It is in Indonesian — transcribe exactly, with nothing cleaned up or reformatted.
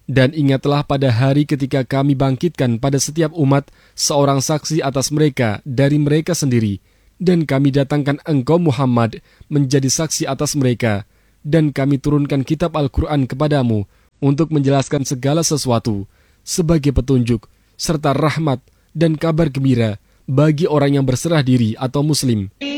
Dan ingatlah pada hari ketika kami bangkitkan pada setiap umat seorang saksi atas mereka dari mereka sendiri. Dan kami datangkan engkau Muhammad menjadi saksi atas mereka. Dan kami turunkan kitab Al-Quran kepadamu untuk menjelaskan segala sesuatu sebagai petunjuk, serta rahmat dan kabar gembira bagi orang yang berserah diri atau muslim.